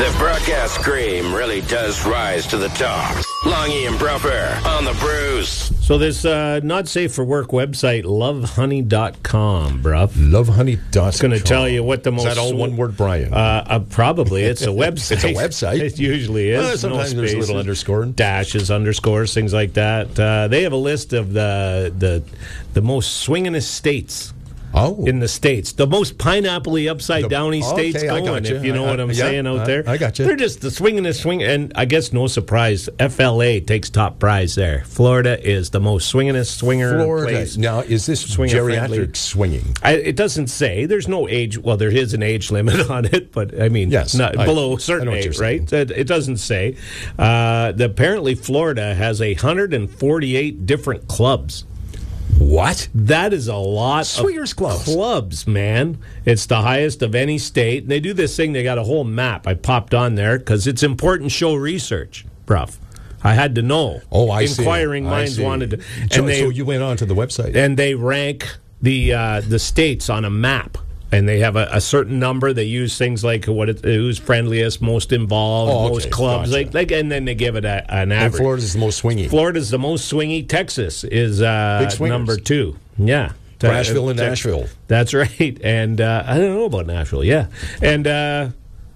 The broadcast cream really does rise to the top. Longy and Bruffer on the Bruce. So this not safe for work website, lovehoney.com, bruv. Lovehoney.com. It's going to tell you what the most... Is that all one word, Brian? Probably. It's a website. It's a website? It usually is. Well, sometimes there's a little underscore. Dashes, underscores, things like that. They have a list of the most swinginest states. Oh. In the States. The most pineapple-y, upside-downy states going, gotcha. if you know what I'm saying out there. I got you. They're just the swingingest swing, and I guess no surprise, FLA takes top prize there. Florida is the most swingingest swinger place. Now, is this geriatric swinging? It doesn't say. There's no age. Well, there is an age limit on it, but I mean, yes, below a certain age, right? It doesn't say. Apparently, Florida has 148 different clubs. What? That is a lot Swingers of clubs, man. It's the highest of any state. They do this thing. They got a whole map. I popped on there because it's important show research, bruv. I had to know. Oh, I see. Inquiring minds wanted to. So you went on to the website. And they rank the states on a map. And they have a certain number. They use things like who's friendliest, most involved, most clubs, gotcha. and then they give it an average. And Florida's the most swingy. Florida's the most swingy. Texas is number 2. Yeah, Nashville and Nashville. That's right. And I don't know about Nashville. Yeah, and the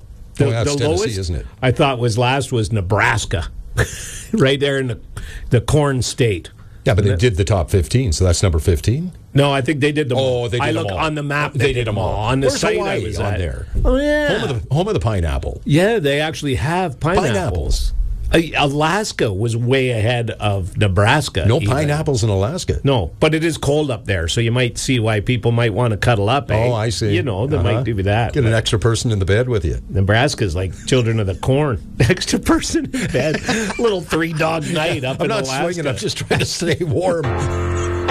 lowest, isn't it? I thought was Nebraska, right there in the corn state. Yeah, but they did the top 15, so that's number 15? No, I think they did them all. They did them all. I look on the map. They did them all. On the Where's site Hawaii I was on at. there? Oh, yeah. Home of the pineapple. Yeah, they actually have pineapples. Alaska was way ahead of Nebraska. No pineapples in Alaska. No, but it is cold up there, so you might see why people might want to cuddle up. Oh, I see. You know, they might do that. Get an extra person in the bed with you. Nebraska's like children of the corn. Extra person in bed. Little 3-dog night up in Alaska. I'm not swinging. I'm just trying to stay warm.